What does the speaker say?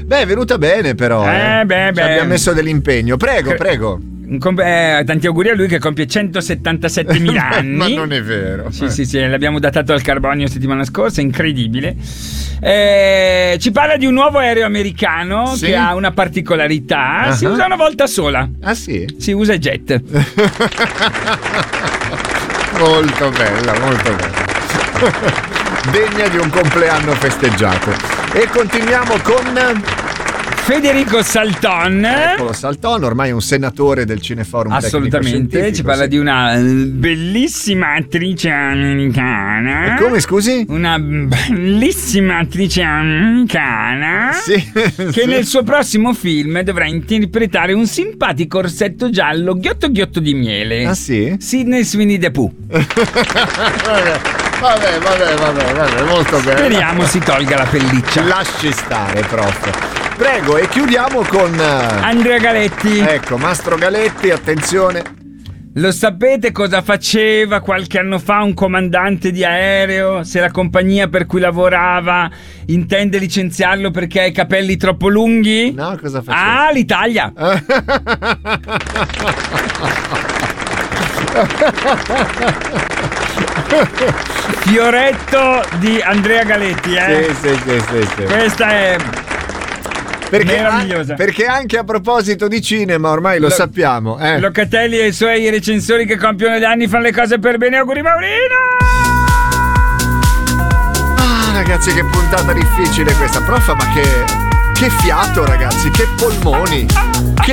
Beh, è venuta bene però. Ci abbiamo messo dell'impegno. Prego. Tanti auguri a lui che compie 177.000 anni. Ma non è vero. Sì, l'abbiamo datato al carbonio settimana scorsa, incredibile. Ci parla di un nuovo aereo americano che ha una particolarità. Si usa una volta sola. Ah sì? Si usa jet. Molto bella. Degna di un compleanno festeggiato. E continuiamo con Federico Salton. Eccolo, Salton, ormai un senatore del Cineforum. Assolutamente, ci parla di una bellissima attrice americana. Come, scusi? Una bellissima attrice americana che nel suo prossimo film dovrà interpretare un simpatico orsetto giallo ghiotto di miele. Ah sì? Sidney Sweeney the Pooh. Vabbè, molto bene. Speriamo si tolga la pelliccia. Lasci stare, prof. Prego, e chiudiamo con Andrea Galetti. Ecco, Mastro Galetti, attenzione. Lo sapete cosa faceva qualche anno fa un comandante di aereo se la compagnia per cui lavorava intende licenziarlo perché ha i capelli troppo lunghi? No, cosa faceva? Ah, l'Italia. Fioretto di Andrea Galetti, Sì. Questa è meravigliosa. Perché anche a proposito di cinema, ormai lo sappiamo. Locatelli e i suoi recensori che compiono gli anni fanno le cose per bene. Auguri Maurino! Ragazzi, che puntata difficile questa. Prof, ma che fiato, ragazzi, che polmoni, che